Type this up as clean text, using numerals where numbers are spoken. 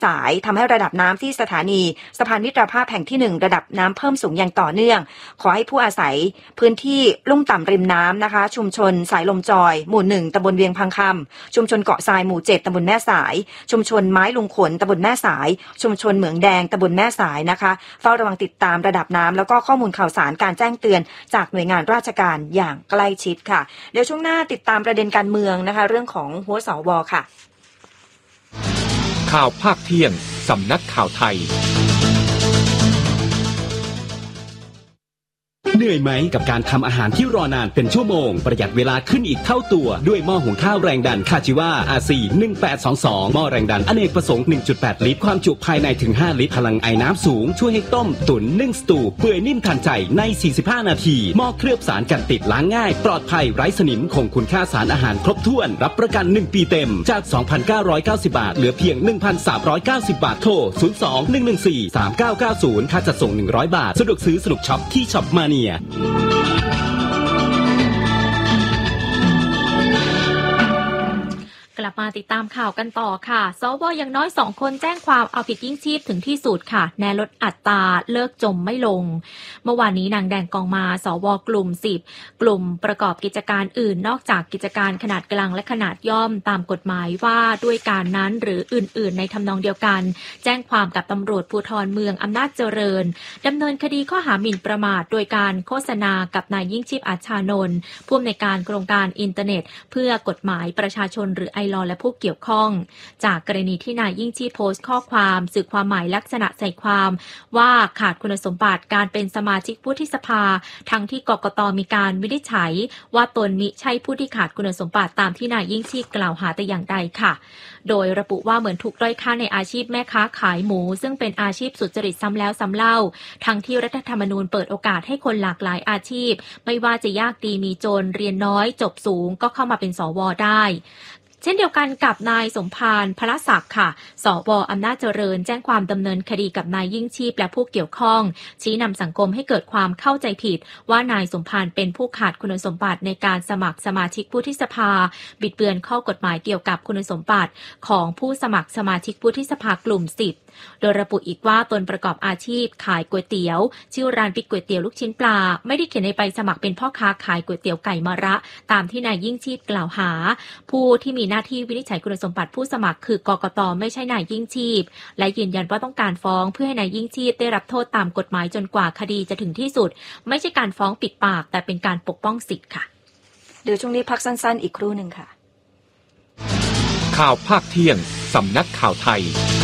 สายทำให้ระดับน้ำที่สถานีสะพานมิตรภาพแห่งที่1ระดับน้ำเพิ่มสูงอย่างต่อเนื่องขอให้ผู้อาศัยพื้นที่ลุ่มต่ำริมน้ำนะคะชุมชนสายลมจอยหมู่1ตำบลเวียงพังคำชุมชนเกาะทรายหมู่7ตำบลแม่สายชุมชนไม้ลุงขนตำบลแม่สายชุมชนเหมืองแดงตำบลแม่สายนะคะเฝ้าระวังติดตามระดับน้ำแล้วก็ข้อมูลข่าวสารการแจ้งเตือนจากหน่วยงานราชการอย่างใกล้ชิดค่ะเดี๋ยวช่วงหน้าติดตามประเด็นการเมืองนะคะเรื่องของหัวสวค่ะข่าวภาคเที่ยงสำนักข่าวไทยเหนื่อยไหมกับการทำอาหารที่รอนานเป็นชั่วโมงประหยัดเวลาขึ้นอีกเท่าตัวด้วยหม้อหุงข้าวแรงดันคาจิวา RC 1822หม้อแรงดันอเนกประสงค์ 1.8 ลิตรความจุภายในถึง5ลิตรพลังไอน้ำสูงช่วยให้ต้มตุ๋นนึ่งสตูเปื่อยนิ่มทันใจใน45นาทีหม้อเคลือบสารกันติดล้างง่ายปลอดภัยไร้สนิมคงคุณค่าสารอาหารครบถ้วนรับประกัน1ปีเต็มจาก 2,990 บาทเหลือเพียง 1,390 บาทโทร 02-114-3990 ค่าจัดส่ง100 บาทสะดวกซื้อสนุกช็อปที่ช็อปมาเนียกลับมาติดตามข่าวกันต่อค่ะสวอย่างน้อย2คนแจ้งความเอาผิดยิ่งชีพถึงที่สุดค่ะแนลดอัตราเลิกจมไม่ลงเมื่อวานนี้นางแดงกองมาสวกลุ่ม10กลุ่มประกอบกิจการอื่นนอกจากกิจการขนาดกลางและขนาดย่อมตามกฎหมายว่าด้วยการนั้นหรืออื่นๆในทำนองเดียวกันแจ้งความกับตำรวจภูธรเมืองอำนาจเจริญดำเนินคดีข้อหาหมิ่นประมาทโดยการโฆษณากับนายยิ่งชีพอาชานนท์ผู้อำนวยการโครงการอินเทอร์เน็ตเพื่อกฎหมายประชาชนหรือไอลอและผู้เกี่ยวข้องจากกรณีที่นายยิ่งชีพโพสต์ข้อความสื่อความหมายลักษณะใส่ความว่าขาดคุณสมบัติการเป็นสมาชิกวุฒิสภาทั้งที่กกต.มีการวินิจฉัยว่าตนมิใช่ผู้ที่ขาดคุณสมบัติตามที่นายยิ่งชีพกล่าวหาแต่อย่างใดค่ะโดยระบุว่าเหมือนถูกด้อยค่าในอาชีพแม่ค้าขายหมูซึ่งเป็นอาชีพสุจริตซ้ำแล้วซ้ำเล่าทั้งที่รัฐธรรมนูญเปิดโอกาสให้คนหลากหลายอาชีพไม่ว่าจะยากดีมีจนเรียนน้อยจบสูงก็เข้ามาเป็นสวได้เช่นเดียวกันกับนายสมภารพลศักดิ์ค่ะสวอำนาจเจริญแจ้งความดำเนินคดีกับนายยิ่งชีพและผู้เกี่ยวข้องชี้นำสังคมให้เกิดความเข้าใจผิดว่านายสมภารเป็นผู้ขาดคุณสมบัติในการสมัครสมาชิกวุฒิสภาบิดเบือนข้อกฎหมายเกี่ยวกับคุณสมบัติของผู้สมัครสมาชิกวุฒิสภากลุ่ม10โดยระบุอีกว่าตนประกอบอาชีพขายก๋วยเตี๋ยวชื่อร้านปิ๊กก๋วยเตี๋ยวลูกชิ้นปลาไม่ได้เขียนในใบสมัครเป็นพ่อค้าขายก๋วยเตี๋ยวไก่มะระตามที่นายยิ่งชีพกล่าวหาผู้ที่มีหน้าที่วินิจฉัยคุณสมบัติผู้สมัครคือกกต.ไม่ใช่นายยิ่งชีพและยืนยันว่าต้องการฟ้องเพื่อให้นายยิ่งชีพได้รับโทษตามกฎหมายจนกว่าคดีจะถึงที่สุดไม่ใช่การฟ้องปิดปากแต่เป็นการปกป้องสิทธิ์ค่ะเดี๋ยวช่วงนี้พักสั้นๆอีกครู่นึงค่ะข่าวภาคเที่ยงสำนักข่าวไทย